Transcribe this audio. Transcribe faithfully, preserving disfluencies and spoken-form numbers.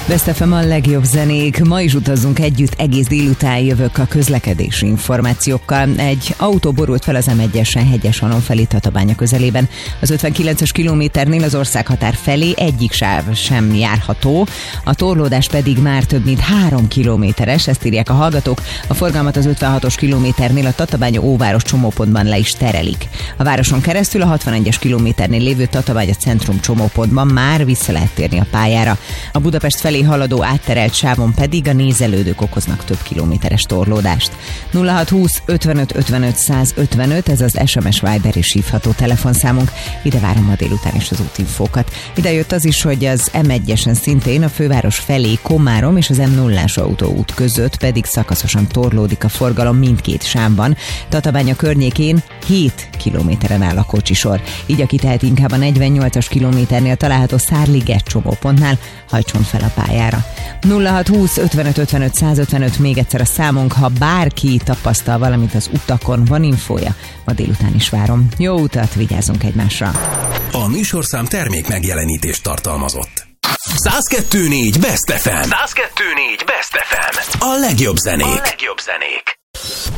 Best ef em a legjobb zenék. Ma is utazzunk együtt, egész délután jövök a közlekedési információkkal. Egy autó borult fel az em egyesen Hegyeshalom felé Tatabánya közelében. Az ötvenkilences kilométernél az országhatár felé egyik sáv sem járható, a torlódás pedig már több mint három kilométeres, ezt írják a hallgatók. A forgalmat az ötvenhatos kilométernél a Tatabánya Óváros csomópontban le is terelik. A városon keresztül a hatvanegyes kilométernél lévő Tatabánya Centrum csomópontban már vissza lehet térni a pályára. A Budapest felé haladó átterelt sávon pedig a nézelődők okoznak több kilométeres torlódást. nulla hat húsz ötvenöt ötvenöt száz ötvenöt, ez az es em es, Viber és hívható telefonszámunk. Ide várom ma délután is az útinfókat. Ide jött az is, hogy az em egyesen szintén a főváros felé Komárom és az em nullás autóút között pedig szakaszosan torlódik a forgalom mindkét sávban. Tatabánya környékén hét kilométeren áll a kocsisor. Így aki tehet inkább a negyvennyolcas kilométernél található Szárliget csomópontnál hajtson fel a pályára. nulla hat húsz ötvenöt ötvenöt száz ötvenöt még egyszer a számunk, ha bárki tapasztal valamit az utakon, van infója, ma délután is várom. Jó utat, vigyázzunk egymásra! A műsorszám termék megjelenítést tartalmazott. száz kettő négy Best ef em. száz kettő négy Best ef em. A legjobb zenék. A legjobb zenék.